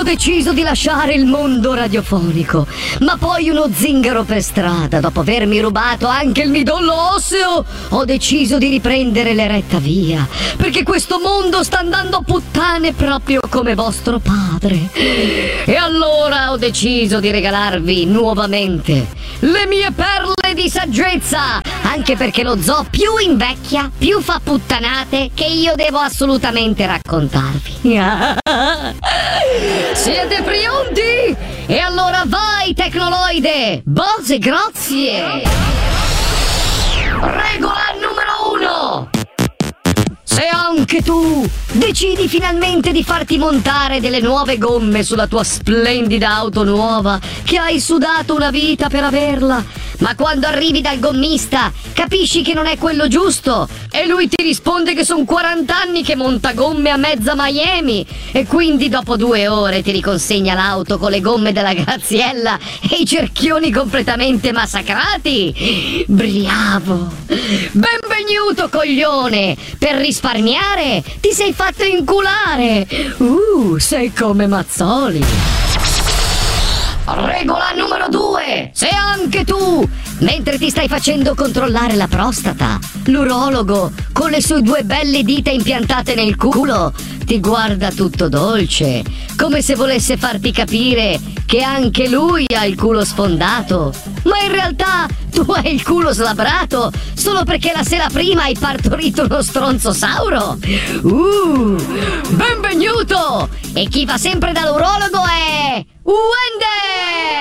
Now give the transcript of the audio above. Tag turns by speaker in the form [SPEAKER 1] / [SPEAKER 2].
[SPEAKER 1] Avevo deciso di lasciare il mondo radiofonico, ma poi uno zingaro per strada, dopo avermi rubato anche il midollo osseo, ho deciso di riprendere l'eretta via, perché questo mondo sta andando a puttane proprio come vostro padre. E allora ho deciso di regalarvi nuovamente le mie perle di saggezza, anche perché lo zoo più invecchia, più fa puttanate che io devo assolutamente raccontarvi. Siete pronti? E allora vai, tecnoloide! Bose grazie! Regola numero 1! Se anche tu decidi finalmente di farti montare delle nuove gomme sulla tua splendida auto nuova, che hai sudato una vita per averla, ma quando arrivi dal gommista capisci che non è quello giusto e lui ti risponde che sono 40 anni che monta gomme a mezza Miami e quindi dopo 2 ore ti riconsegna l'auto con le gomme della Graziella e i cerchioni completamente massacrati. Bravo! Benvenuto, coglione! Per risparmiare ti sei fatto inculare! Sei come Mazzoli! Regola numero 2! Se anche tu, mentre ti stai facendo controllare la prostata, l'urologo, con le sue 2 belle dita impiantate nel culo, ti guarda tutto dolce, come se volesse farti capire che anche lui ha il culo sfondato, ma in realtà tu hai il culo slabrato solo perché la sera prima hai partorito uno stronzosauro. Benvenuto! E chi va sempre dall'urologo è Wender!